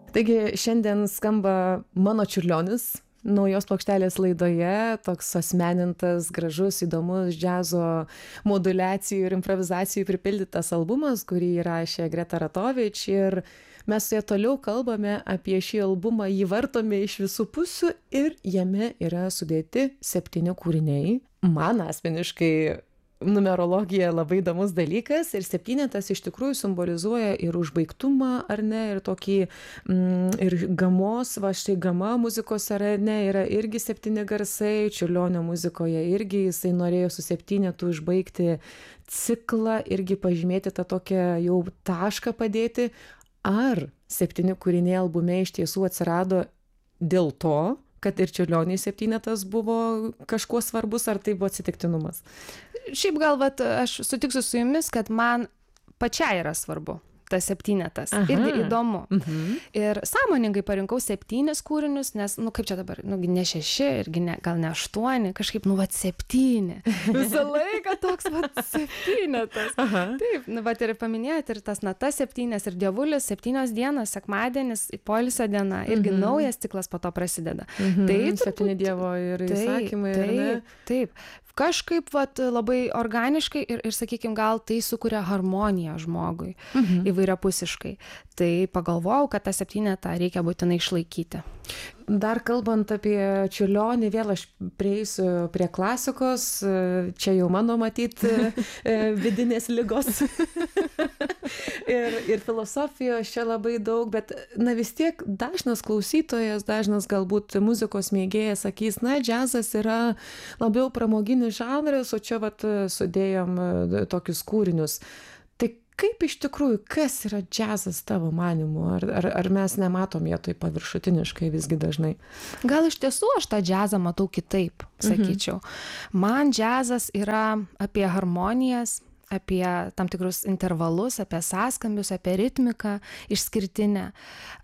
Taigi šiandien skamba mano čiurlionis naujos plokštelės laidoje, toks asmenintas, gražus, įdomus džiazo moduliacijų ir improvizacijų pripildytas albumas, kurį įrašė Greta Ratovič, ir mes su ja toliau kalbame apie šį albumą, jį vartome iš visų pusių ir jame yra sudėti 7 kūriniai. Man asmeniškai numerologija labai įdomus dalykas ir 7 iš tikrųjų simbolizuoja ir užbaigtumą, ar ne, ir tokį ir gamos, va štai gama muzikos arene yra irgi 7 garsai, Čiurlionio muzikoje irgi jisai norėjo su 7 užbaigti ciklą, irgi pažymėti tą tokią jau tašką padėti. Ar 7 kūriniai albume iš tiesų atsirado dėl to, kad ir Čiurlioniui 7 buvo kažkuo svarbus, ar tai buvo atsitiktinumas? Šiaip gal, vat, aš sutiksiu su jumis, kad man pačiai yra svarbu tas 7. Irgi įdomu. Ir sąmoningai parinkau 7 kūrinius, nes, kaip čia dabar, ne 6, irgi gal ne 8, kažkaip, 7. Visą laiką toks, 7. Taip, ir paminėjot, ir tas natas 7, ir dievulis 7 dienos, sekmadienis, poilsio diena, irgi naujas ciklas po to prasideda. Tai 7 dievo ir įsakymai, ar ne? Taip. Kažkaip labai organiškai ir sakykime, gal tai sukuria harmoniją žmogui įvairiapusiškai. Tai pagalvojau, kad tą 7 reikia būtinai išlaikyti. Dar kalbant apie Čiurlionį, vėl aš prieisiu prie klasikos, čia jau mano matyti vidinės ligos ir filosofijos čia labai daug, bet vis tiek dažnas klausytojas, dažnas galbūt muzikos mėgėjas sakys, džiazas yra labiau pramoginis žanras, o čia sudėjom tokius kūrinius. Tai kaip iš tikrųjų, kas yra džiazas tavo manymu? Ar mes nematom jo taip paviršutiniškai visgi dažnai? Gal iš tiesų aš tą džiazą matau kitaip, sakyčiau. Man džiazas yra apie harmonijas, apie tam tikrus intervalus, apie sąskambius, apie ritmiką išskirtinę,